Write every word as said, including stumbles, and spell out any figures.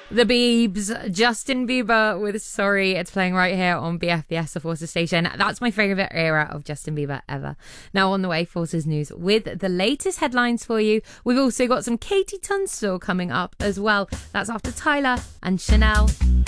The Biebs, Justin Bieber with Sorry. It's playing right here on B F B S, the Forces station. That's my favourite era of Justin Bieber ever. Now on the way, Forces News with the latest headlines for you. We've also got some Katie Tunstall coming up as well. That's after Tyler and Chanel.